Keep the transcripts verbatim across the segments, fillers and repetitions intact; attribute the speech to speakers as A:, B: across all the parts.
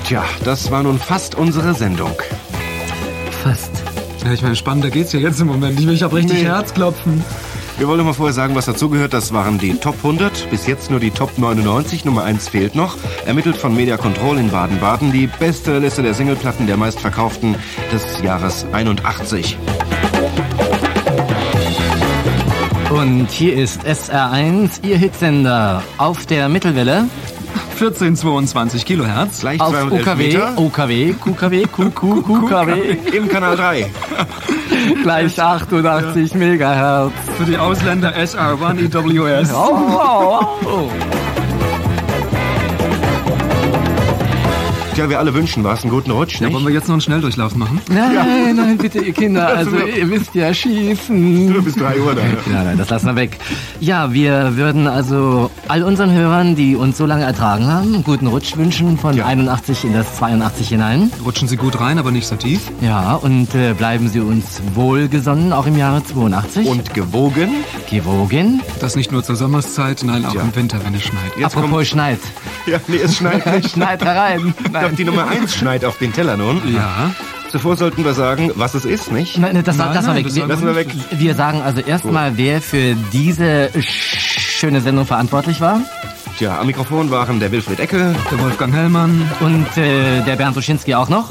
A: Tja, das war nun fast unsere Sendung.
B: Fast.
C: Ja, ich meine, spannender geht's ja jetzt im Moment nicht mehr. Ich hab richtig
A: Nee.
C: Herzklopfen.
A: Wir wollen mal vorher sagen, was dazugehört. Das waren die Top hundert. Bis jetzt nur die Top neunundneunzig. Nummer eins fehlt noch. Ermittelt von Media Control in Baden-Baden. Die beste Liste der Singleplatten der meistverkauften des Jahres einundachtzig.
B: Und hier ist S R eins, Ihr Hitsender auf der Mittelwelle.
C: vierzehnhundertzweiundzwanzig Kilohertz.
A: Gleich
B: Auf
A: zweihundertelf
B: O K W,
A: Meter.
B: O K W, Q K W, Q Q, Q K W,
A: Im Kanal drei.
B: gleich achtundachtzig Megahertz.
C: Für die Ausländer S R eins E W S.
B: Oh, oh, oh.
A: Tja, wir alle wünschen was, einen guten Rutsch,
C: Ja,
A: nicht?
C: wollen wir jetzt noch einen Schnelldurchlauf machen?
B: Nein, nein, bitte, ihr Kinder, also ihr müsst ja schießen.
A: Nur bis drei Uhr da.
B: Ja, nein, das lassen wir weg. Ja, wir würden also all unseren Hörern, die uns so lange ertragen haben, einen guten Rutsch wünschen von
A: Ja.
B: einundachtzig in das zweiundachtzig hinein.
C: Rutschen Sie gut rein, aber nicht so tief.
B: Ja, und äh, bleiben Sie uns wohlgesonnen, auch im Jahre zweiundachtzig.
A: Und gewogen.
B: gewogen.
C: Das nicht nur zur Sommerszeit, nein, auch
A: Ja.
C: im Winter, wenn es schneit.
A: Jetzt
B: Apropos
A: kommt,
B: schneit.
A: ja, nee, es schneit nicht.
B: Schneit herein.
A: Ich glaube, die Nummer eins schneit auf den Teller nun.
C: Ja.
A: Zuvor sollten wir sagen, was es ist, nicht?
B: Nein, nein, das, war,
C: Nein,
B: das war
C: nein,
B: weg.
C: das
B: Wir,
C: war-
A: Lassen wir weg.
B: wir sagen also erstmal, wer für diese schöne Sendung verantwortlich war.
A: Tja, am Mikrofon waren der Wilfried Ecke.
C: Der Wolfgang Hellmann.
B: Und äh, der Bernd Suschinski auch noch.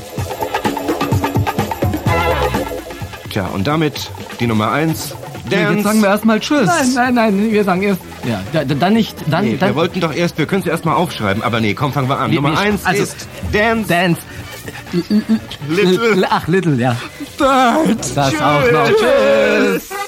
A: Tja, und damit die Nummer eins.
C: Jetzt sagen wir erstmal Tschüss.
B: Nein, nein, nein, wir sagen erst. Ja, da, dann nicht. Dann,
A: Nee,
B: dann
A: wir wollten doch erst, wir können es erst mal aufschreiben, aber nee, komm, fangen wir an.
B: Wir-
A: Nummer
B: wir-
A: eins
B: also-
A: ist Dance
B: Dance.
A: Little.
B: Ach, Little, ja.
A: Bird.
B: Das auch noch. Tschüss.